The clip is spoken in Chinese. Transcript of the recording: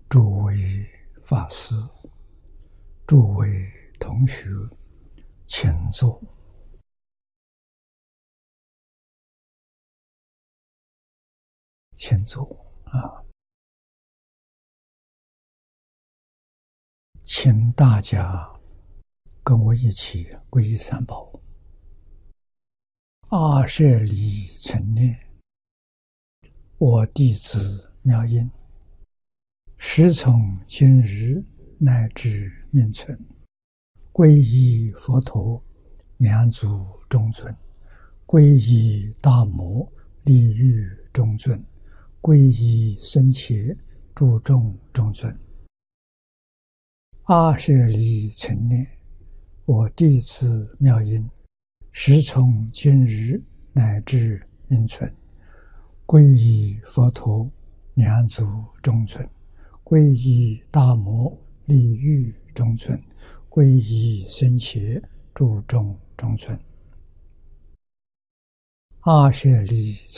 诸位法师，诸位同学，请坐。请坐啊！请大家跟我一起皈依三宝。阿舍离存念，我弟子妙音，时从今日乃至命存，皈依佛陀，两足中尊；皈依大摩，利欲中尊；皈依僧伽，诸众中尊。阿舍离存念，我弟子妙音，时从今日乃至命存，皈依佛陀，两足中尊；皈依大摩，利欲中尊；皈依僧伽，诸众中尊。阿舍离